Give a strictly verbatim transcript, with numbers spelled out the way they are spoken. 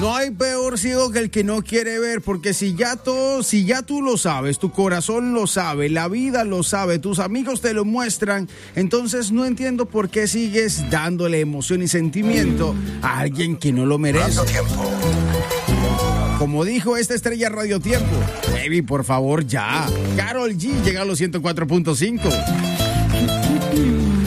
No hay peor ciego que el que no quiere ver, porque si ya todo, si ya tú lo sabes, tu corazón lo sabe, la vida lo sabe, tus amigos te lo muestran, entonces no entiendo por qué sigues dándole emoción y sentimiento a alguien que no lo merece. Como dijo esta estrella Radio Tiempo, baby, por favor, ya. Karol G llega a los ciento cuatro punto cinco.